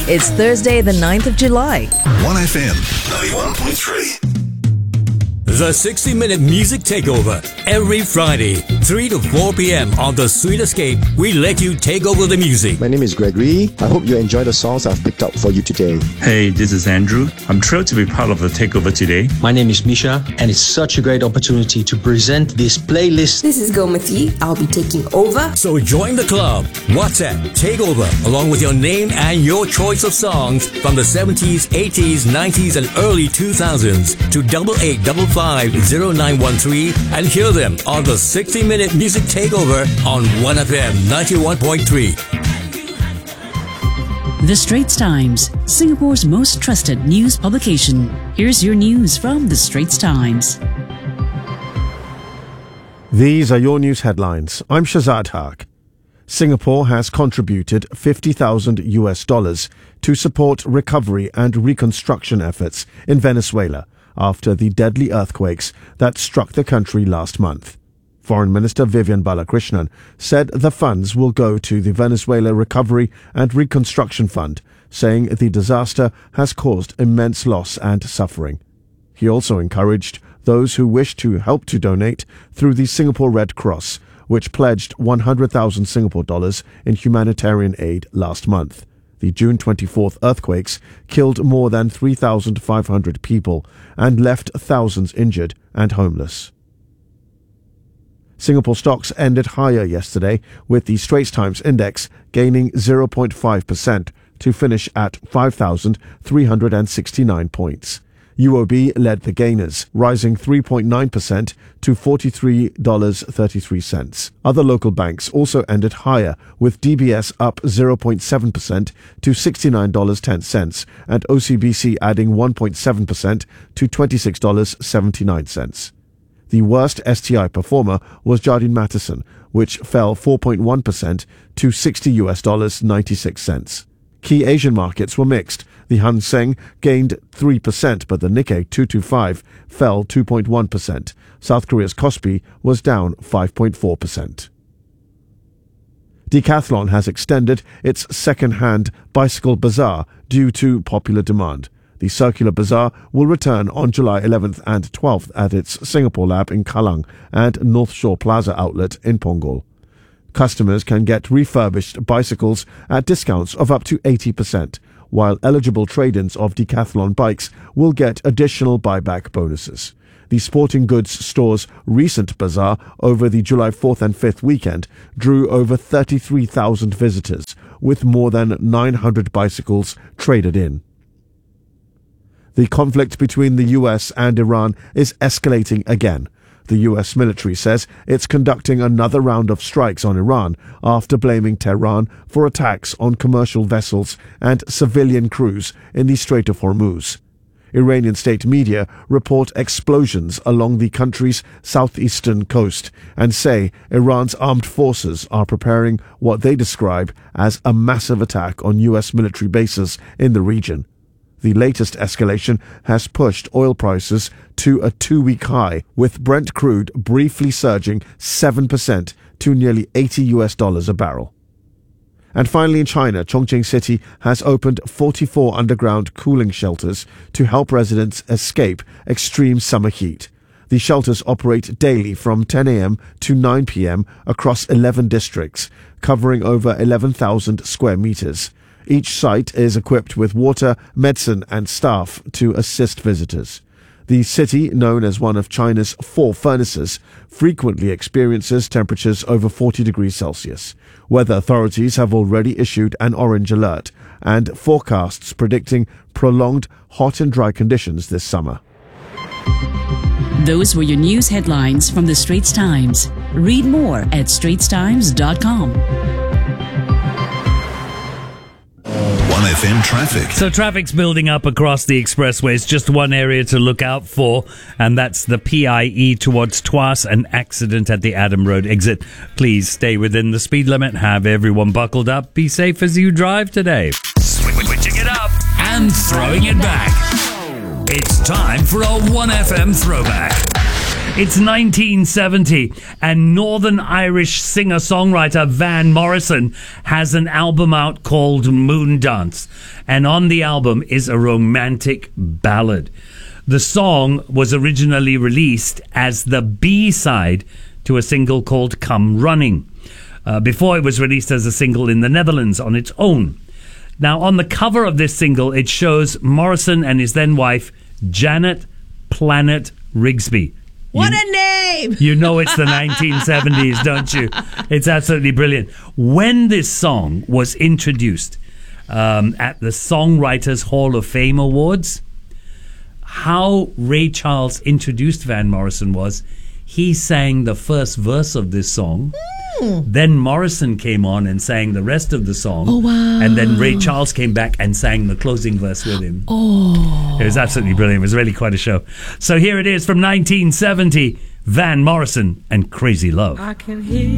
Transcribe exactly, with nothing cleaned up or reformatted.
It's Thursday, the ninth of July. one F M ninety-one point three. The sixty minute Music Takeover. Every Friday, three to four p.m. on The Sweet Escape, we let you take over the music. My name is Gregory. I hope you enjoy the songs I've picked up for you today. Hey, this is Andrew. I'm thrilled to be part of the takeover today. My name is Misha, and it's such a great opportunity to present this playlist. This is Gomati. I'll be taking over. So join the club. WhatsApp Takeover, along with your name and your choice of songs from the seventies, eighties, nineties, and early two thousands to double eight double five zero nine one three and hear them on the sixty minute Music Takeover on one F M ninety-one point three. The Straits Times, Singapore's most trusted news publication. Here's your news from The Straits Times. These are your news headlines. I'm Shazad Haq. Singapore has contributed fifty thousand U S dollars to support recovery and reconstruction efforts in Venezuela after the deadly earthquakes that struck the country last month. Foreign Minister Vivian Balakrishnan said the funds will go to the Venezuela Recovery and Reconstruction Fund, saying the disaster has caused immense loss and suffering. He also encouraged those who wish to help to donate through the Singapore Red Cross, which pledged one hundred thousand Singapore dollars in humanitarian aid last month. The June twenty-fourth earthquakes killed more than three thousand five hundred people and left thousands injured and homeless. Singapore stocks ended higher yesterday, with the Straits Times Index gaining zero point five percent to finish at five thousand three hundred sixty-nine points. U O B led the gainers, rising three point nine percent to forty-three dollars and thirty-three cents. Other local banks also ended higher, with D B S up zero point seven percent to sixty-nine dollars and ten cents and O C B C adding one point seven percent to twenty-six dollars and seventy-nine cents. The worst S T I performer was Jardine Matheson, which fell four point one percent to sixty U S dollars and ninety-six cents. Key Asian markets were mixed. The Hang Seng gained three percent, but the Nikkei two twenty-five fell two point one percent. South Korea's Kospi was down five point four percent. Decathlon has extended its second-hand bicycle bazaar due to popular demand. The Circular Bazaar will return on July eleventh and twelfth at its Singapore lab in Kallang and North Shore Plaza outlet in Punggol. Customers can get refurbished bicycles at discounts of up to eighty percent, while eligible trade-ins of Decathlon bikes will get additional buyback bonuses. The sporting goods store's recent bazaar over the July fourth and fifth weekend drew over thirty-three thousand visitors, with more than nine hundred bicycles traded in. The conflict between the U S and Iran is escalating again. The U S military says it's conducting another round of strikes on Iran after blaming Tehran for attacks on commercial vessels and civilian crews in the Strait of Hormuz. Iranian state media report explosions along the country's southeastern coast and say Iran's armed forces are preparing what they describe as a massive attack on U S military bases in the region. The latest escalation has pushed oil prices to a two-week high, with Brent crude briefly surging seven percent to nearly eighty U S dollars a barrel. And finally in China, Chongqing City has opened forty-four underground cooling shelters to help residents escape extreme summer heat. The shelters operate daily from ten a.m. to nine p.m. across eleven districts, covering over eleven thousand square meters. Each site is equipped with water, medicine and staff to assist visitors. The city, known as one of China's four furnaces, frequently experiences temperatures over forty degrees Celsius. Weather authorities have already issued an orange alert and forecasts predicting prolonged hot and dry conditions this summer. Those were your news headlines from The Straits Times. Read more at straits times dot com. one F M traffic. So traffic's building up across the expressways. Just one area to look out for, and that's the P I E towards Tuas. An accident at the Adam Road exit. Please stay within the speed limit. Have everyone buckled up. Be safe as you drive today. Switching it up and throwing it back. It's time for a one F M throwback. It's nineteen seventy, and Northern Irish singer-songwriter Van Morrison has an album out called Moondance. And on the album is a romantic ballad. The song was originally released as the B-side to a single called Come Running, uh, before it was released as a single in the Netherlands on its own. Now, on the cover of this single, it shows Morrison and his then-wife, Janet Planet Rigsby. What you, a name! You know it's the nineteen seventies, don't you? It's absolutely brilliant. When this song was introduced um, at the Songwriters Hall of Fame Awards, how Ray Charles introduced Van Morrison was he sang the first verse of this song. Mm. Then Morrison came on and sang the rest of the song. Oh, wow. And then Ray Charles came back and sang the closing verse with him. Oh. It was absolutely brilliant. It was really quite a show. So here it is from nineteen seventy, Van Morrison and Crazy Love. I can hear